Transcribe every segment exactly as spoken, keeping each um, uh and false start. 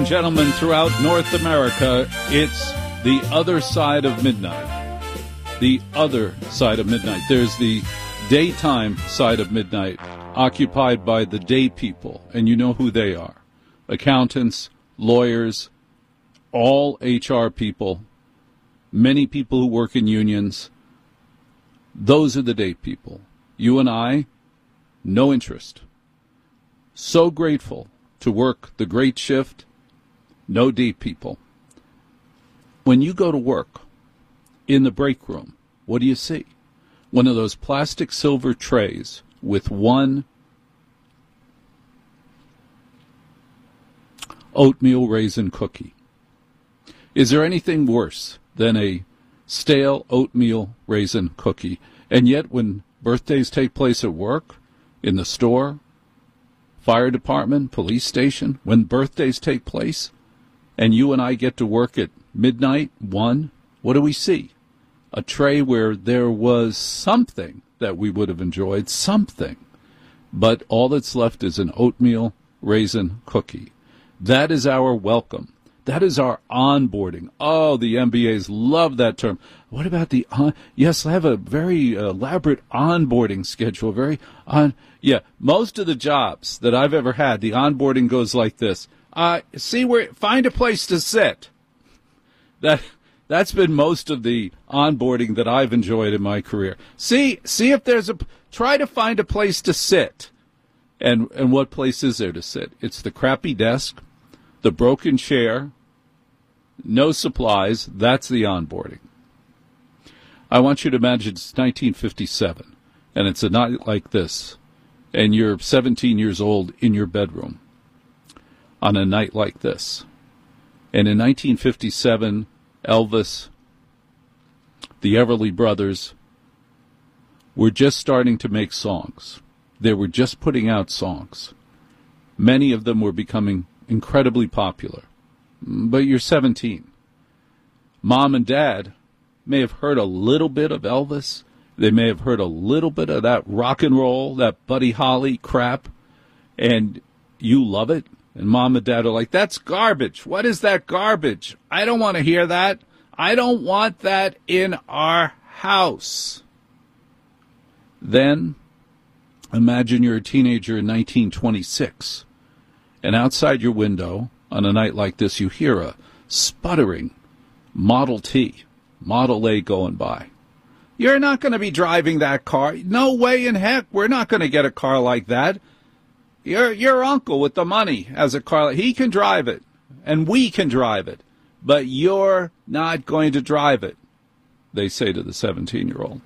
gentlemen, throughout North America, it's the other side of midnight. The other side of midnight. There's the daytime side of midnight, occupied by the day people, and you know who they are. Accountants, lawyers, all H R people, many people who work in unions. Those are the day people. You and I, no interest. So grateful to work the great shift, no day people. When you go to work in the break room, what do you see? One of those plastic silver trays with one oatmeal raisin cookie. Is there anything worse than a stale oatmeal raisin cookie? And yet when birthdays take place at work, in the store, fire department, police station, when birthdays take place, and you and I get to work at midnight, one, what do we see? A tray where there was something that we would have enjoyed, something. But all that's left is an oatmeal raisin cookie. That is our welcome. That is our onboarding. Oh, the M B As love that term. What about the on? Yes, I have a very elaborate onboarding schedule. Very on. Yeah, most of the jobs that I've ever had, the onboarding goes like this. Uh, see where, find a place to sit. That that's been most of the onboarding that I've enjoyed in my career. See, see if there's a. Try to find a place to sit. And and what place is there to sit? It's the crappy desk, the broken chair. No supplies. That's the onboarding. I want you to imagine it's nineteen fifty-seven, and it's a night like this, and you're seventeen years old in your bedroom on a night like this. And in nineteen fifty-seven, Elvis, the Everly Brothers, were just starting to make songs. They were just putting out songs. Many of them were becoming incredibly popular. But you're seventeen. Mom and Dad may have heard a little bit of Elvis. They may have heard a little bit of that rock and roll, that Buddy Holly crap, and you love it. And Mom and Dad are like, that's garbage. What is that garbage? I don't want to hear that. I don't want that in our house. Then, imagine you're a teenager in nineteen twenty-six, and outside your window, on a night like this, you hear a sputtering Model T, Model A going by. You're not going to be driving that car. No way in heck. We're not going to get a car like that. Your your uncle with the money has a car. He can drive it, and we can drive it. But you're not going to drive it, they say to the seventeen-year-old.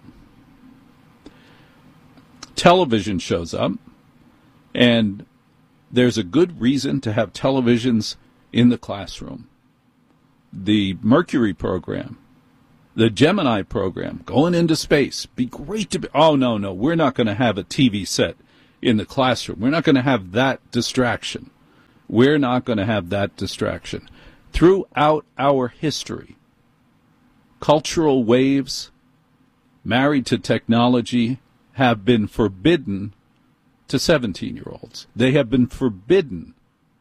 Television shows up, and there's a good reason to have televisions in the classroom. The Mercury program, the Gemini program, going into space. Be great to be. Oh, no, no, we're not going to have a T V set in the classroom. We're not going to have that distraction. We're not going to have that distraction. Throughout our history, cultural waves married to technology have been forbidden to seventeen-year-olds. They have been forbidden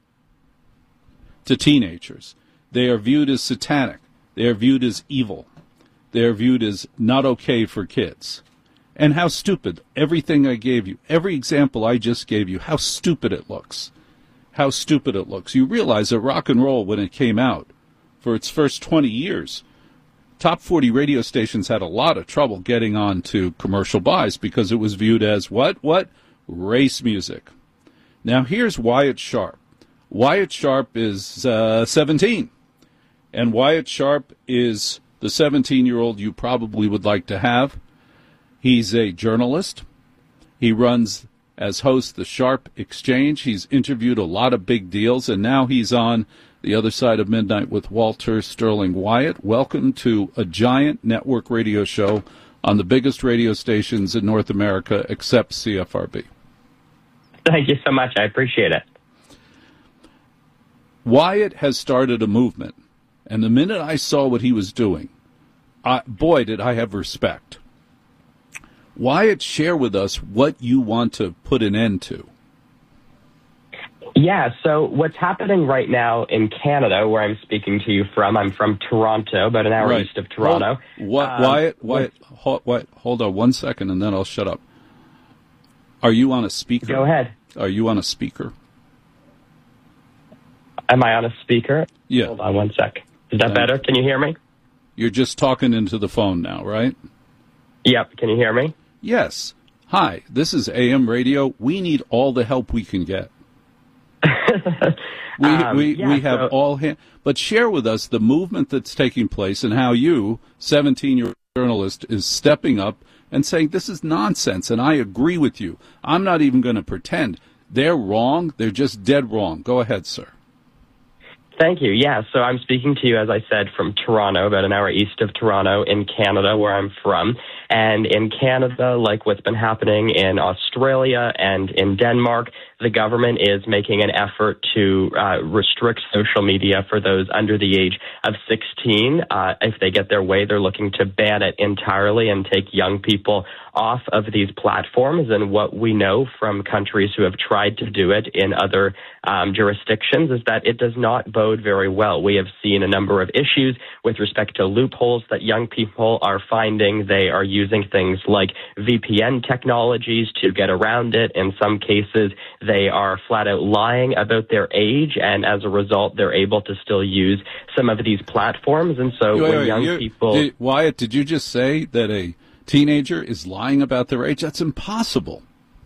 to teenagers. They are viewed as satanic. They are viewed as evil. They are viewed as not okay for kids. And how stupid. Everything I gave you, every example I just gave you, how stupid it looks. How stupid it looks. You realize that rock and roll, when it came out, for its first twenty years, top forty radio stations had a lot of trouble getting on to commercial buys because it was viewed as what? What? Race music. Now here's Wyatt Sharp. Wyatt Sharp is uh, seventeen, and Wyatt Sharp is the seventeen-year-old you probably would like to have. He's a journalist. He runs, as host, the Sharp Exchange. He's interviewed a lot of big deals, and now he's on the other side of midnight with Walter Sterling Wyatt. Welcome to a giant network radio show on the biggest radio stations in North America except C F R B. Thank you so much. I appreciate it. Wyatt has started a movement, and the minute I saw what he was doing, I, boy, did I have respect. Wyatt, share with us what you want to put an end to. Yeah, so what's happening right now in Canada, where I'm speaking to you from, I'm from Toronto, about an hour Right. east of Toronto. Hold, what, Um, Wyatt, Wyatt, hold, Wyatt, hold on one second, and then I'll shut up. Are you on a speaker? Go ahead. Are you on a speaker? Am I on a speaker? Yeah. Hold on one sec. Is that Thank- better? Can you hear me? You're just talking into the phone now, right? Yep, can you hear me? Yes. Hi, this is A M Radio. We need all the help we can get. we Um, we, yeah, we have so- all ha- but share with us the movement that's taking place and how you, seventeen-year-old journalist, is stepping up and saying this is nonsense, and I agree with you. I'm not even going to pretend. They're wrong. They're just dead wrong. Go ahead, sir. Thank you. Yeah, so I'm speaking to you, as I said, from Toronto, about an hour east of Toronto in Canada, where I'm from. And in Canada, like what's been happening in Australia and in Denmark, the government is making an effort to uh, restrict social media for those under the age of sixteen. Uh, if they get their way, they're looking to ban it entirely and take young people off of these platforms. And what we know from countries who have tried to do it in other um, jurisdictions is that it does not bode very well. We have seen a number of issues with respect to loopholes that young people are finding. They are using things like V P N technologies to get around it. In some cases, they are flat out lying about their age, and as a result, they're able to still use some of these platforms. And so Wait, when wait, young you're- people... did- Wyatt, did you just say that a teenager is lying about their age? That's impossible.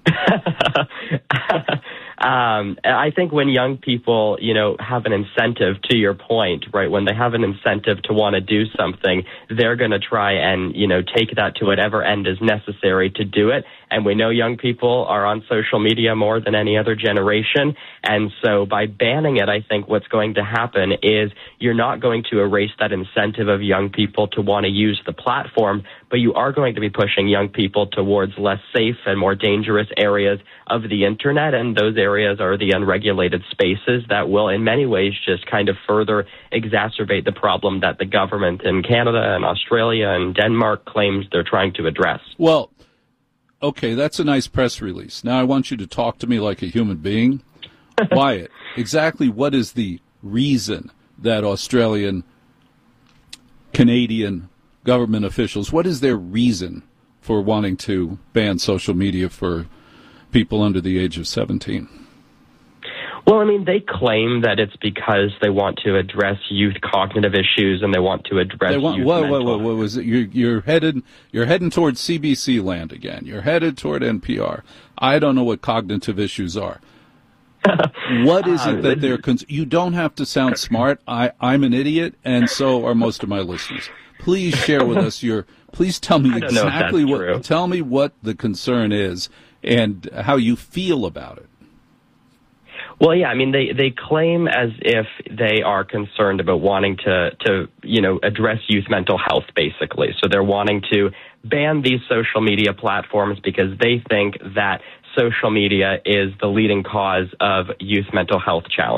Um, I think when young people, you know, have an incentive, to your point, right, when they have an incentive to want to do something, they're going to try and, you know, take that to whatever end is necessary to do it. And we know young people are on social media more than any other generation. And so by banning it, I think what's going to happen is you're not going to erase that incentive of young people to want to use the platform, but you are going to be pushing young people towards less safe and more dangerous areas of the internet. And those areas are the unregulated spaces that will in many ways just kind of further exacerbate the problem that the government in Canada and Australia and Denmark claims they're trying to address. Well, okay, that's a nice press release. Now I want you to talk to me like a human being. Wyatt, exactly what is the reason that Australian, Canadian government officials, what is their reason for wanting to ban social media for people under the age of seventeen? Well, I mean, they claim that it's because they want to address youth cognitive issues and they want to address They want, youth whoa, mental whoa, whoa, whoa, was it? You're, you're headed, you're heading toward C B C land again. You're headed toward N P R. I don't know what cognitive issues are. What is it that they're? Cons- you don't have to sound smart. I, I'm an idiot, and so are most of my listeners. Please share with us your. Please tell me I don't know if exactly that's what. true. Tell me what the concern is and how you feel about it. Well, yeah, I mean, they, they claim as if they are concerned about wanting to, to, you know, address youth mental health, basically. So they're wanting to ban these social media platforms because they think that social media is the leading cause of youth mental health challenges.